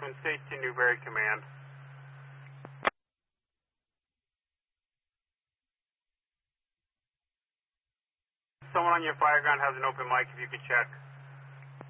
Twin States to Newberry Command. Someone on your fire ground has an open mic if you could check.